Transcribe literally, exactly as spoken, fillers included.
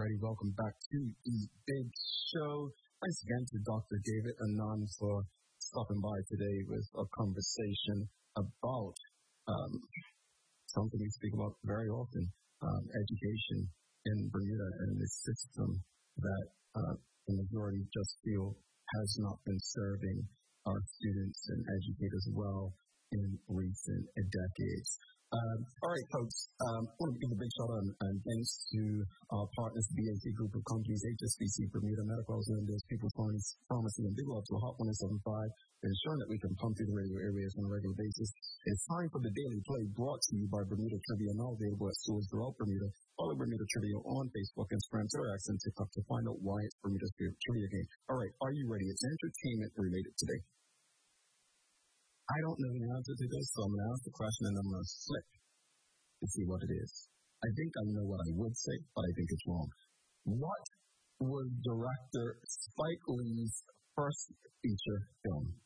everybody. Welcome back to the Big Show. Thanks again to Doctor David Anand for stopping by today with a conversation about um, something we speak about very often, um, education in Bermuda and the system that uh, the majority just feel has not been serving our students and educators well in recent decades. Um, all right, folks, um, I want to give a big shout out and, and thanks to our partners, B A C Group of Companies, H S B C, Bermuda Medical, Windows, People's Pharmacy, and Big Love to Hot one seven five, ensuring that we can pump through the radio areas on a regular basis. It's time for the Daily Play, brought to you by Bermuda Trivia, now available at stores throughout Bermuda. Follow Bermuda Trivia on Facebook, Instagram, Twitter, X, and TikTok to find out why it's Bermuda's favorite trivia game. All right, are you ready? It's entertainment related today. I don't know the answer to this, so I'm going to ask the question and I'm going to flip to see what it is. I think I know what I would say, but I think it's wrong. What was director Spike Lee's first feature film?